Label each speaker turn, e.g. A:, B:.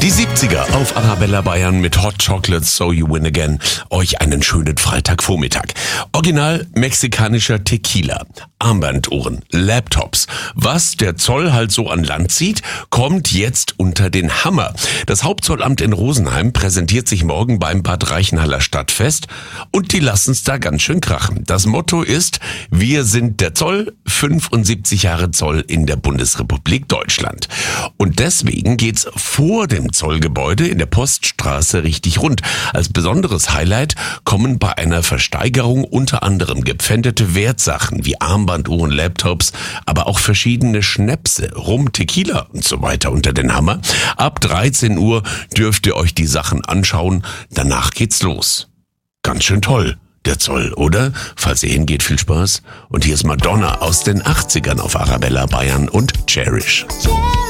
A: Die 70er auf Arabella Bayern mit Hot Chocolate So You Win Again. Euch einen schönen Freitagvormittag. Original mexikanischer Tequila, Armbanduhren, Laptops. Was der Zoll halt so an Land zieht, kommt jetzt unter den Hammer. Das Hauptzollamt in Rosenheim präsentiert sich morgen beim Bad Reichenhaller Stadtfest und die lassen's da ganz schön krachen. Das Motto ist: Wir sind der Zoll, 75 Jahre Zoll in der Bundesrepublik Deutschland. Und deswegen geht's vor dem Zollgebäude in der Poststraße richtig rund. Als besonderes Highlight kommen bei einer Versteigerung unter anderem gepfändete Wertsachen wie Armbanduhren, Laptops, aber auch verschiedene Schnäpse, Rum, Tequila und so weiter unter den Hammer. Ab 13 Uhr dürft ihr euch die Sachen anschauen. Danach geht's los. Ganz schön toll, der Zoll, oder? Falls ihr hingeht, viel Spaß. Und hier ist Madonna aus den 80ern auf Arabella Bayern und Cherish.